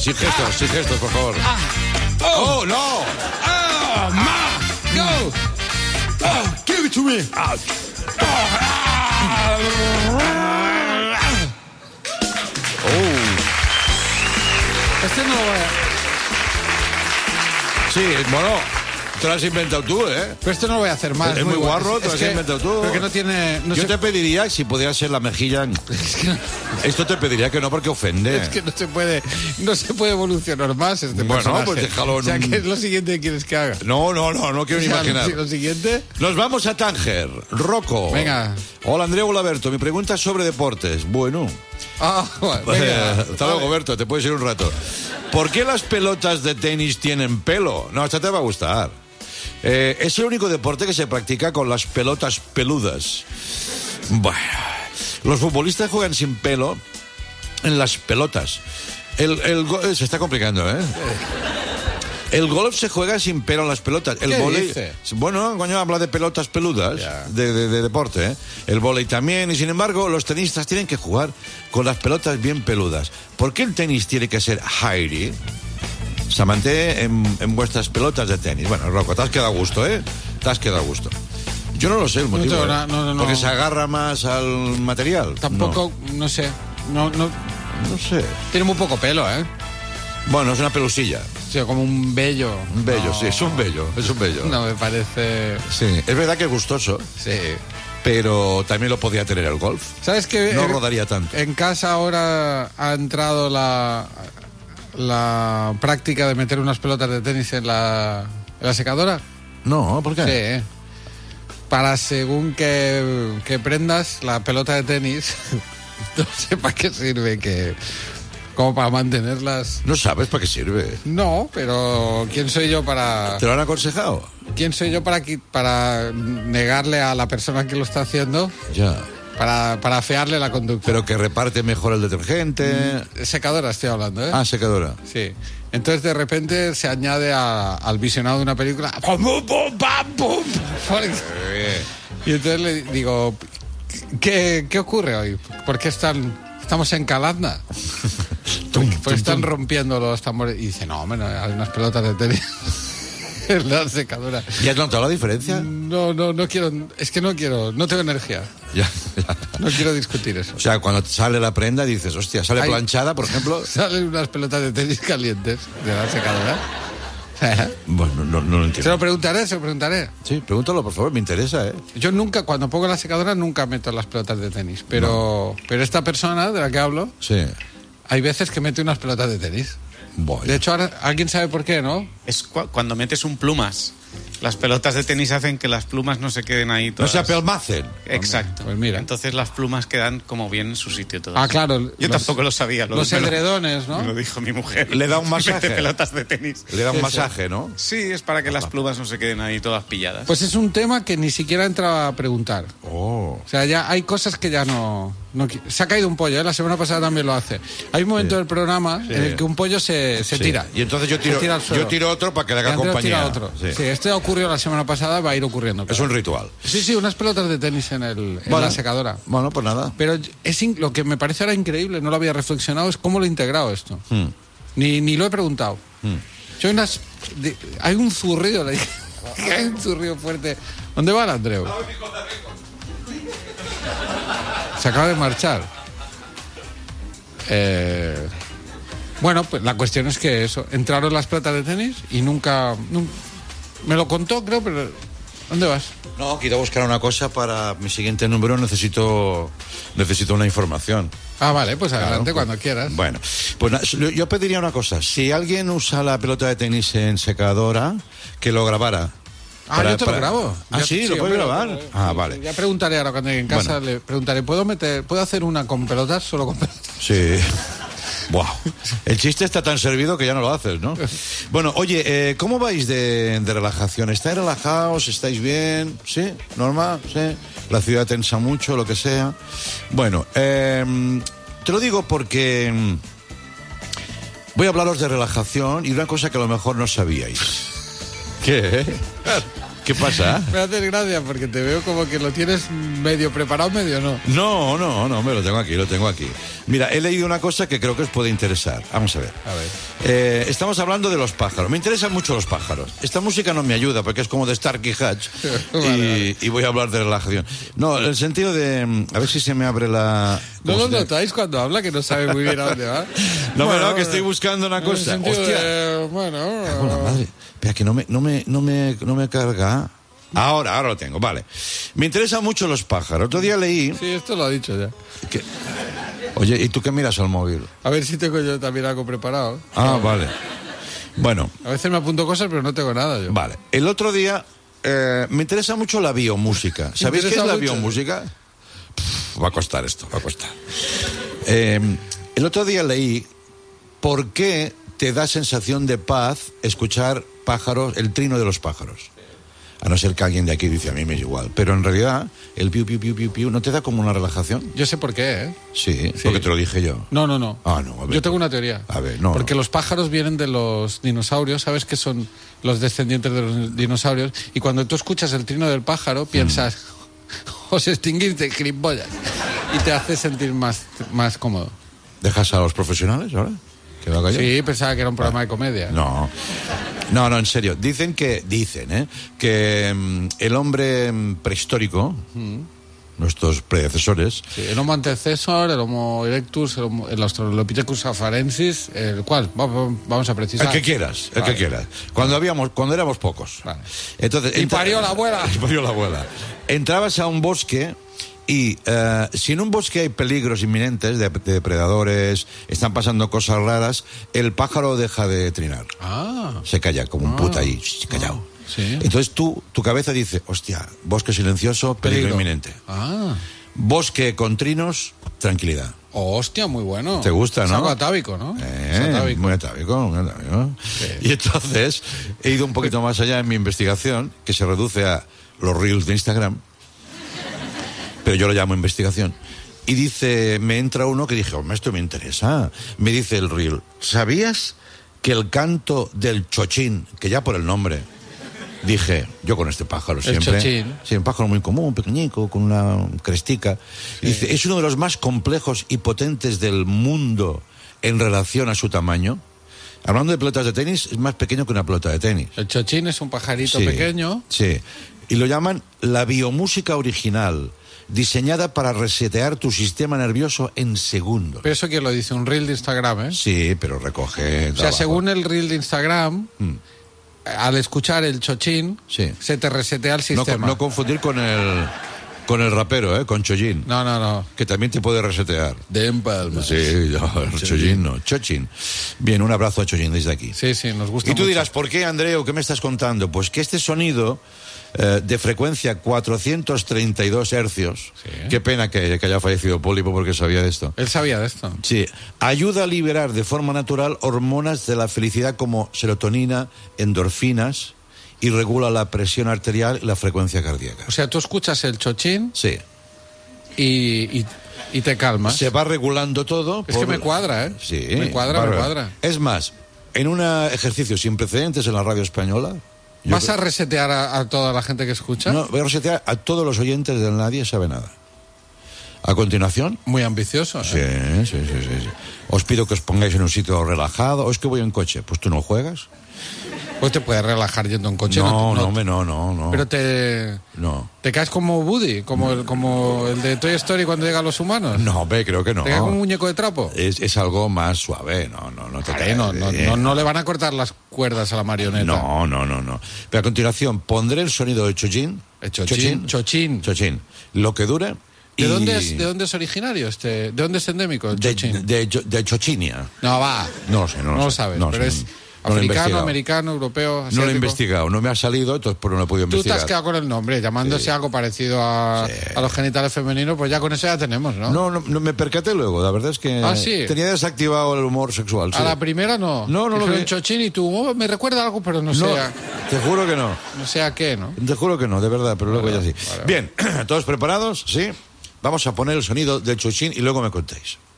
Sin gestos, por favor. ¡Oh, no! ¡Oh, ma! ¡Go! ¡Oh, give it to me! Este no lo voy a... Sí, bueno, te lo has inventado tú, ¿eh? Pero esto no lo voy a hacer más. Es muy guarro, te lo has inventado tú. Pero que no tiene... Yo te pediría, si pudiera ser la mejilla... Esto te pediría que no, porque ofende. Es que no se puede evolucionar más este personaje. Pues déjalo en O sea, ¿qué es lo siguiente que quieres que haga? No quiero ni imaginar. Lo siguiente... Nos vamos a Tánger. Rocco. Venga. Hola, Andrea. Hola, Berto. Mi pregunta es sobre deportes. Bueno. Venga. Hasta luego, Berto. Te puedes ir un rato. ¿Por qué las pelotas de tenis tienen pelo? No, esta te va a gustar. Es el único deporte que se practica con las pelotas peludas. Bueno, los futbolistas juegan sin pelo en las pelotas. Se está complicando, ¿eh? El golf se juega sin pelo en las pelotas. El vóley, dice? Bueno, coño, habla de pelotas peludas, de deporte, ¿eh? El vóley también, y sin embargo, los tenistas tienen que jugar con las pelotas bien peludas. ¿Por qué el tenis tiene que ser hairy? Se mantiene en vuestras pelotas de tenis. Bueno, Rocco, te has quedado a gusto, ¿eh? Te has quedado a gusto. Yo no lo sé el motivo. No. Porque se agarra más al material. Tampoco, no sé. No sé. Tiene muy poco pelo, ¿eh? Bueno, es una pelusilla. Sí, como un vello. Un vello, sí, es un vello. No, me parece... Sí, es verdad que es gustoso. Sí. Pero también lo podía tener el golf. ¿Sabes qué? No rodaría tanto. En casa ahora ha entrado la práctica de meter unas pelotas de tenis en la secadora. No, ¿por qué? Sí. Para según que prendas la pelota de tenis, no sé para qué sirve, como para mantenerlas. No sabes para qué sirve. No, pero ¿quién soy yo para...? ¿Te lo han aconsejado? ¿Quién soy yo para negarle a la persona que lo está haciendo? Ya. Para afearle la conducta. Pero que reparte mejor el detergente. Secadora estoy hablando, ¿eh? Ah, secadora. Sí. Entonces de repente se añade al visionado de una película. ¡Pum, pum, pam, pum! Y entonces le digo, ¿qué ocurre hoy? ¿Por qué estamos en Calanda? Pues están rompiendo los tambores. Y dice, no, hombre, hay unas pelotas de tenis en la secadora. ¿Y has notado la diferencia? No quiero, es que no tengo energía. Ya. No quiero discutir eso. O sea, cuando sale la prenda dices, hostia, sale planchada, por ejemplo. Salen unas pelotas de tenis calientes de la secadora. Bueno, no lo entiendo. Se lo preguntaré. Sí, pregúntalo, por favor, me interesa, ¿eh? Yo nunca, cuando pongo la secadora, nunca meto las pelotas de tenis. Pero esta persona de la que hablo, sí, hay veces que mete unas pelotas de tenis. Bueno. De hecho, ahora, ¿alguien sabe por qué, no? Es cuando metes un plumas. Las pelotas de tenis hacen que las plumas no se queden ahí todas. No se apelmacen. Exacto. Pues mira. Entonces las plumas quedan como bien en su sitio todas. Ah, claro. Yo tampoco lo sabía. Los edredones, ¿no? Me lo dijo mi mujer. Le da un masaje. Mete pelotas de tenis. Le da un masaje, ¿no? Sí, es para que las plumas no se queden ahí todas pilladas. Pues es un tema que ni siquiera entra a preguntar. Oh. O sea, ya hay cosas que ya no se ha caído un pollo, ¿eh? La semana pasada también lo hace. Hay un momento del programa en el que un pollo se tira. Y entonces yo tiro otro para que le haga Andrés compañía. tira otro. Sí. Sí, este ocurrió la semana pasada, va a ir ocurriendo. Es un ritual. Sí, unas pelotas de tenis en la secadora. Bueno, pues nada. Pero lo que me parece ahora increíble, no lo había reflexionado, es cómo lo he integrado esto. Ni lo he preguntado. Yo hay un zurrido, le dije. Hay un zurrido fuerte. ¿Dónde va el Andreu? Se acaba de marchar. Bueno, pues la cuestión es que entraron las pelotas de tenis y nunca me lo contó, creo, pero ¿dónde vas? No, quiero buscar una cosa para mi siguiente número. Necesito una información. Ah, vale, pues adelante, claro, cuando quieras. Bueno, pues yo pediría una cosa. Si alguien usa la pelota de tenis en secadora, que lo grabara. Yo te lo grabo. Sí, lo puedes grabar. Vale. Ya preguntaré ahora cuando llegue en casa, le preguntaré, ¿puedo hacer una con pelotas? Solo con pelotas. Sí. Wow. El chiste está tan servido que ya no lo haces, ¿no? Bueno, oye, ¿cómo vais de relajación? ¿Estáis relajados? ¿Estáis bien? ¿Sí? ¿Normal? ¿Sí? La ciudad tensa mucho, lo que sea. Bueno, te lo digo porque voy a hablaros de relajación y una cosa que a lo mejor no sabíais. ¿Qué? ¿Qué pasa? Me haces gracia porque te veo como que lo tienes medio preparado, medio no. No, me lo tengo aquí. Mira, he leído una cosa que creo que os puede interesar. Vamos a ver. A ver. Estamos hablando de los pájaros. Me interesan mucho los pájaros. Esta música no me ayuda porque es como de Starkey Hatch Vale. y voy a hablar de relajación. No, el sentido de... A ver si se me abre la... ¿No lo notáis cuando habla que no sabe muy bien a dónde va? No, que estoy buscando una cosa. Hostia. Bueno, La madre. Espera, que no me carga. Ahora lo tengo, vale. Me interesan mucho los pájaros. Otro día leí... Sí, esto lo ha dicho ya. Oye, ¿y tú qué miras al móvil? A ver si tengo yo también algo preparado. Ah, vale. Bueno. A veces me apunto cosas, pero no tengo nada yo. Vale. El otro día me interesa mucho la biomúsica. ¿Sabéis qué es la biomúsica? Va a costar esto, va a costar. El otro día leí por qué te da sensación de paz escuchar pájaros, el trino de los pájaros. A no ser que alguien de aquí dice, a mí me es igual. Pero en realidad, el piu, piu, piu, piu, piu, ¿no te da como una relajación? Yo sé por qué, ¿eh? Sí, porque te lo dije yo. No. Ah, no, a ver. Yo tengo una teoría. A ver, no. Porque los pájaros vienen de los dinosaurios, ¿sabes que son los descendientes de los dinosaurios? Y cuando tú escuchas el trino del pájaro, piensas, os extinguiste, gilipollas. Y te hace sentir más cómodo. ¿Dejas a los profesionales ahora? ¿Que lo haga yo? Sí, pensaba que era un programa de comedia. No, en serio. Dicen que el hombre prehistórico, nuestros predecesores... Sí, el Homo antecesor, el Homo erectus, el Australopithecus afarensis, el cual, vamos a precisar. El que quieras. Cuando éramos pocos. Vale. Entonces, Y parió la abuela. Y parió la abuela. Entrabas a un bosque... Y si en un bosque hay peligros inminentes de depredadores, están pasando cosas raras, el pájaro deja de trinar. Se calla, como un puta ahí, callado. Sí. Entonces tu cabeza dice, hostia, bosque silencioso, peligro inminente. Bosque con trinos, tranquilidad. Oh, hostia, muy bueno. ¿Te gusta, no? Es algo atávico, ¿no? Muy atávico. Sí. Y entonces he ido un poquito más allá en mi investigación, que se reduce a los reels de Instagram. Pero yo lo llamo investigación. Y dice, me entra uno que dije, esto me interesa. Me dice el reel, ¿sabías que el canto del chochín, que ya por el nombre, dije, yo con este pájaro siempre... El chochín. Sí, un pájaro muy común, pequeñico, con una crestica. Sí. Dice, es uno de los más complejos y potentes del mundo en relación a su tamaño. Hablando de pelotas de tenis, es más pequeño que una pelota de tenis. El chochín es un pajarito pequeño. Sí, y lo llaman la biomúsica original, diseñada para resetear tu sistema nervioso en segundos. Pero eso quién lo dice, un reel de Instagram, ¿eh? Sí, pero recoge... O sea, según el reel de Instagram, al escuchar el chochín, se te resetea el sistema. No confundir con el rapero, con Chollín. No. Que también te puede resetear. De Empalma. Sí, Chollín no, Chochín. Bien, un abrazo a Chollín desde aquí. Sí, nos gusta Y tú mucho. dirás, ¿por qué, Andreu? ¿Qué me estás contando? Pues que este sonido... de frecuencia 432 hercios. Sí. Qué pena que haya fallecido Pólipo porque sabía de esto. Él sabía de esto. Sí. Ayuda a liberar de forma natural hormonas de la felicidad como serotonina, endorfinas y regula la presión arterial y la frecuencia cardíaca. O sea, tú escuchas el chochín. Sí. Y te calmas. Se va regulando todo. Es que me cuadra, ¿eh? Sí. Me cuadra. Es más, en un ejercicio sin precedentes en la radio española... ¿Vas a resetear a toda la gente que escucha? No, voy a resetear a todos los oyentes del Nadie Sabe Nada. A continuación... Muy ambicioso, ¿eh? Sí. Os pido que os pongáis en un sitio relajado. ¿O es que voy en coche? Pues tú no juegas. Pues te puedes relajar yendo en coche. No. Pero te caes como Woody, como el de Toy Story cuando llegan los humanos. No, creo que no. ¿Te caes como un muñeco de trapo? Es algo más suave. No te caes. No le van a cortar las cuerdas a la marioneta. No. Pero a continuación pondré el sonido de Chochín. Chochín. Lo que dure. ¿De dónde es originario ¿De dónde es endémico el chochín? De Chochinia. No, va. No sé. No lo sabes, pero es africano, americano, europeo, asiático. No lo he investigado, no me ha salido, entonces no lo he podido investigar. Tú te has quedado con el nombre, llamándose algo parecido a los genitales femeninos, pues ya con eso ya tenemos, ¿no? No, me percaté luego, la verdad es que tenía desactivado el humor sexual. A la primera no. No lo vi. Chochín y tú, me recuerda algo, pero no sé te juro que no. No sé a qué, ¿no? Te juro que no, de verdad, pero luego ya sí. Vale. Bien, ¿todos preparados? Sí. Vamos a poner el sonido del Chochín y luego me contéis.